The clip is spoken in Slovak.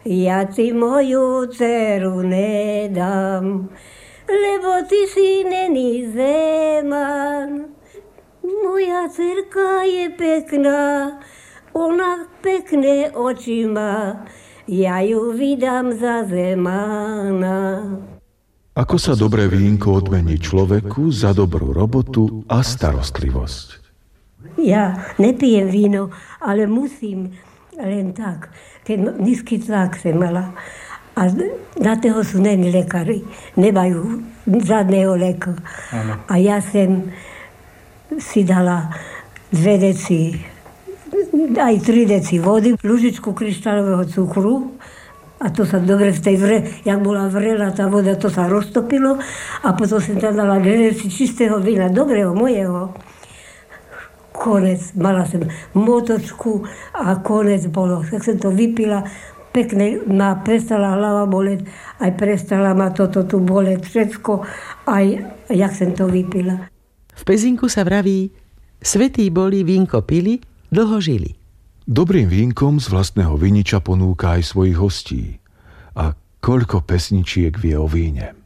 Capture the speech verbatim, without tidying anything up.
Ja ti moju dceru nedám, lebo ty si není zeman. Moja dcerka je pekná, ona pekné oči má, ja ju vydám za zemana. Ako sa dobré vínko odmení človeku za dobrú robotu a starostlivosť? Ja nepijem víno, ale musím len tak. Keď nízky tlak som mala. A na toho sú není lekári. Nemajú žiadneho lieka. A ja som si dala dve deci, aj tri deci vody, lúžičku kryštálového cukru. A to sa dobre v tej vre, jak bola vrela tá voda, to sa roztopilo. A potom som tam dala dve deci čistého vína, dobrého, mojeho. Konec, mala som motočku a konec bolo. Tak som to vypila, pekne ma prestala hlava boleť, aj prestala ma toto tu boleť, všetko, aj jak som to vypila. V Pezinku sa vraví, svätí boli, vínko pili, dlho žili. Dobrým vínkom z vlastného viniča ponúka aj svojich hostí. A koľko pesničiek vie o víne.